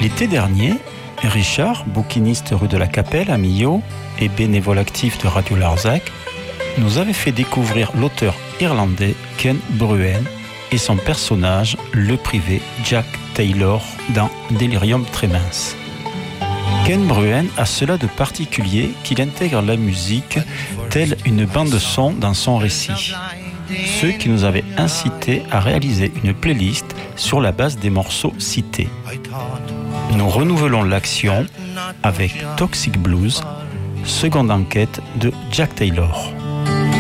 L'été dernier, Richard, bouquiniste rue de la Capelle à Millau et bénévole actif de Radio Larzac, nous avait fait découvrir l'auteur irlandais Ken Bruen et son personnage, le privé Jack Taylor, dans Delirium Tremens. Ken Bruen a cela de particulier qu'il intègre la musique telle une bande-son dans son récit. Ce qui nous avait incité à réaliser une playlist sur la base des morceaux cités. Nous renouvelons l'action avec Toxic Blues, seconde enquête de Jack Taylor.